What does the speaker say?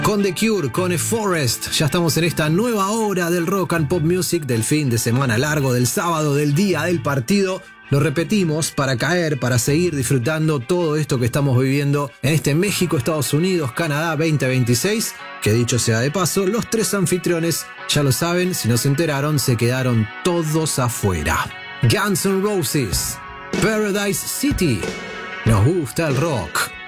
Con The Cure, con A Forest, ya estamos en esta nueva hora del rock and pop music del fin de semana largo, del sábado, del día del partido. Lo repetimos para caer, para seguir disfrutando todo esto que estamos viviendo en este México, Estados Unidos, Canadá 2026, que dicho sea de paso, los tres anfitriones, ya lo saben, si no se enteraron, se quedaron todos afuera. Guns N' Roses, Paradise City, nos gusta el rock.